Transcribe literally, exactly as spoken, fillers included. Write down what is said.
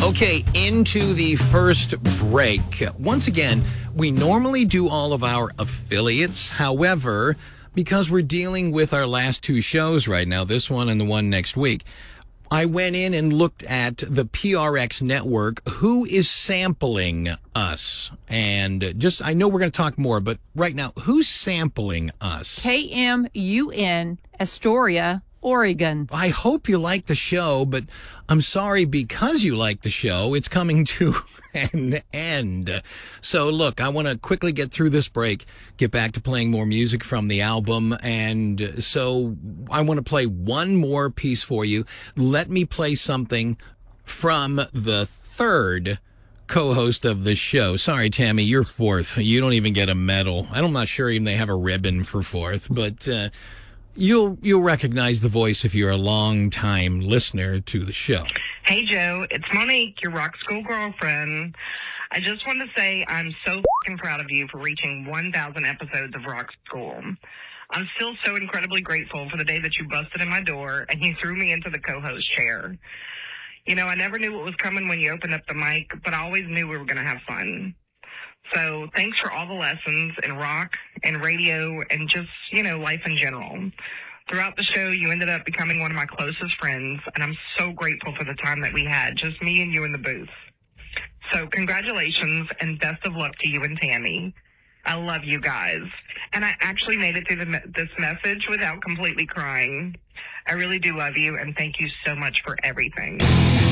Okay, into the first break. Once again, we normally do all of our affiliates. However, because we're dealing with our last two shows right now, this one and the one next week, I went in and looked at the P R X network, who is sampling us. And just, I know we're going to talk more, but right now, who's sampling us? K M U N, Astoria, Oregon. I hope you like the show, but I'm sorry, because you like the show, it's coming to an end. So look, I want to quickly get through this break, get back to playing more music from the album. And so I want to play one more piece for you. Let me play something from the third co-host of the show. Sorry, Tammy, you're fourth. You don't even get a medal. I'm not sure even they have a ribbon for fourth, but uh, You'll you'll recognize the voice if you're a long-time listener to the show. Hey, Joe. It's Monique, your rock school girlfriend. I just want to say I'm so f***ing proud of you for reaching one thousand episodes of Rock School. I'm still so incredibly grateful for the day that you busted in my door and you threw me into the co-host chair. You know, I never knew what was coming when you opened up the mic, but I always knew we were going to have fun. So thanks for all the lessons in rock and radio and just, you know, life in general. Throughout the show, you ended up becoming one of my closest friends, and I'm so grateful for the time that we had, just me and you in the booth. So congratulations and best of luck to you and Tammy. I love you guys. And I actually made it through the me- this message without completely crying. I really do love you, and thank you so much for everything.